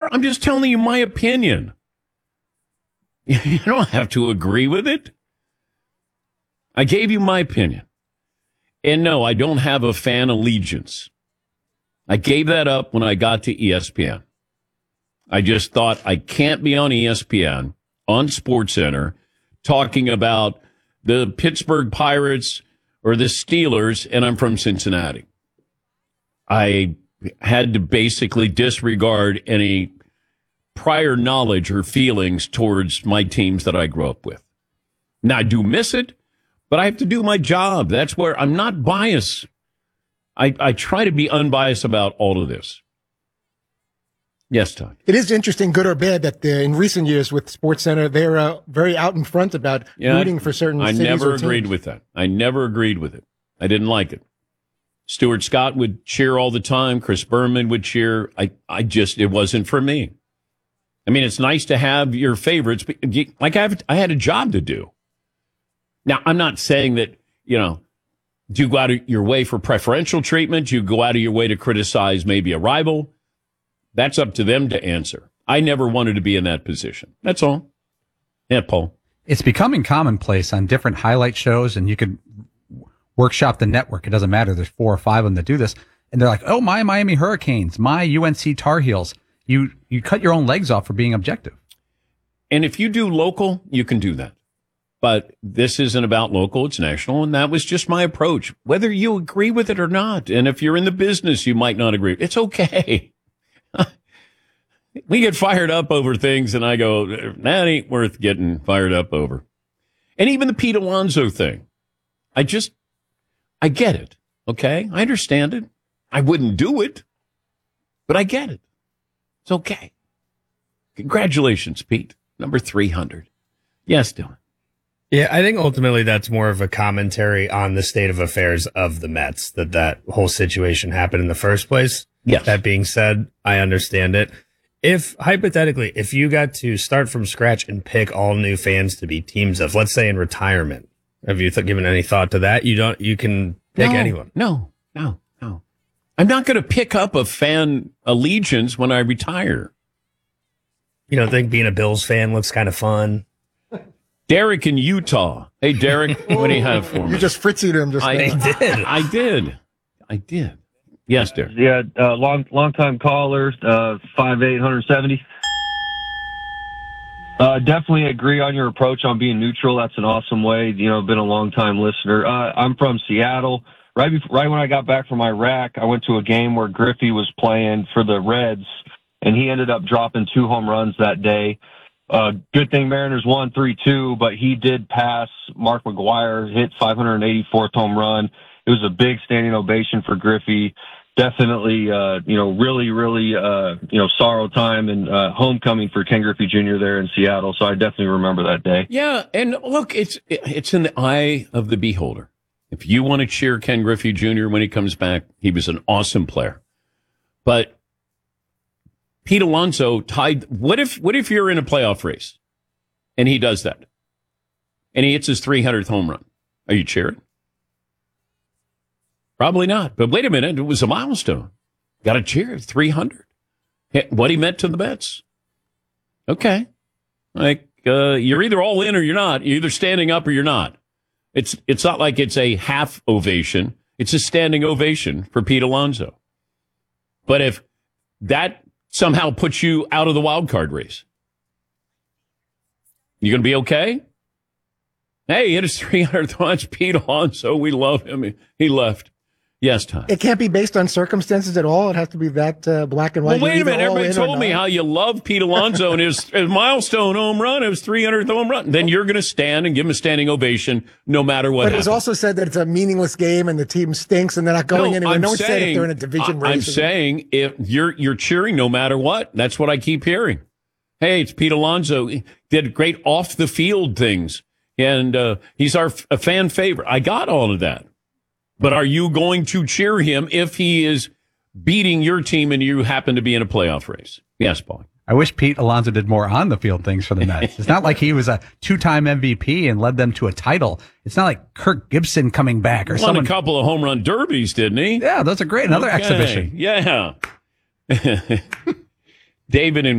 I'm just telling you my opinion. You don't have to agree with it. I gave you my opinion. And no, I don't have a fan allegiance. I gave that up when I got to ESPN. I just thought I can't be on ESPN, on SportsCenter, talking about the Pittsburgh Pirates or the Steelers, and I'm from Cincinnati. I had to basically disregard any prior knowledge or feelings towards my teams that I grew up with. Now, I do miss it, but I have to do my job. That's where I'm not biased. I try to be unbiased about all of this. Yes, Todd. It is interesting, good or bad, that in recent years with SportsCenter, they're very out in front about rooting for certain cities. I never agreed with that. I never agreed with it. I didn't like it. Stuart Scott would cheer all the time. Chris Berman would cheer. It wasn't for me. I mean, it's nice to have your favorites, but I had a job to do. Now, I'm not saying that, do you go out of your way for preferential treatment? Do you go out of your way to criticize maybe a rival? That's up to them to answer. I never wanted to be in that position. That's all. Yeah, Paul. It's becoming commonplace on different highlight shows, and you could workshop the network. It doesn't matter. There's 4 or 5 of them that do this. And they're like, oh, my Miami Hurricanes, my UNC Tar Heels. You cut your own legs off for being objective. And if you do local, you can do that. But this isn't about local, it's national, and that was just my approach, whether you agree with it or not. And if you're in the business, you might not agree. It's okay. We get fired up over things, and I go, that ain't worth getting fired up over. And even the Pete Alonso thing, I get it, okay? I understand it. I wouldn't do it, but I get it. It's okay. Congratulations, Pete. Number 300. Yes, Dylan. Yeah, I think ultimately that's more of a commentary on the state of affairs of the Mets, that whole situation happened in the first place. Yes. That being said, I understand it. If you got to start from scratch and pick all new fans to be teams of, let's say in retirement, have you given any thought to that? You can pick anyone. No. I'm not going to pick up a fan allegiance when I retire. You don't think being a Bills fan looks kind of fun? Derek in Utah. Hey, Derek, what do you have for me? You just fritzied him just now. I did. Yes, Derek. Yeah, long time caller, 5'8", 170. Definitely agree on your approach on being neutral. That's an awesome way. Been a long time listener. I'm from Seattle. Right when I got back from Iraq, I went to a game where Griffey was playing for the Reds, and he ended up dropping 2 home runs that day. Good thing Mariners won 3-2, but he did pass Mark McGwire, hit 584th home run. It was a big standing ovation for Griffey. Definitely, really, sorrow time and homecoming for Ken Griffey Jr. there in Seattle. So I definitely remember that day. Yeah, and look, it's in the eye of the beholder. If you want to cheer Ken Griffey Jr. when he comes back, he was an awesome player. But Pete Alonso tied. What if you're in a playoff race and he does that and he hits his 300th home run? Are you cheering? Probably not. But wait a minute. It was a milestone. Got to cheer. 300. What he meant to the Mets. Okay. You're either all in or you're not. You're either standing up or you're not. It's not like it's a half ovation. It's a standing ovation for Pete Alonso. But if that somehow puts you out of the wild card race, you going to be okay? Hey, it is 300th launch. Pete Alonso, we love him. He left. Yes, Tom. It can't be based on circumstances at all. It has to be that black and white. Well, wait a minute. Everybody told me how you love Pete Alonso and his milestone home run. It was 300th home run. Then you're going to stand and give him a standing ovation no matter what happens. But it was also said that it's a meaningless game and the team stinks and they're not going anywhere. No one said if they're in a division race. I'm saying if you're cheering no matter what. That's what I keep hearing. Hey, it's Pete Alonso. He did great off the field things. And he's a fan favorite. I got all of that. But are you going to cheer him if he is beating your team and you happen to be in a playoff race? Yes, Paul. I wish Pete Alonso did more on the field things for the Mets. It's not like he was a 2-time MVP and led them to a title. It's not like Kirk Gibson coming back or something. Won a couple of home run derbies, didn't he? Yeah, those are great. Another exhibition. Yeah. David in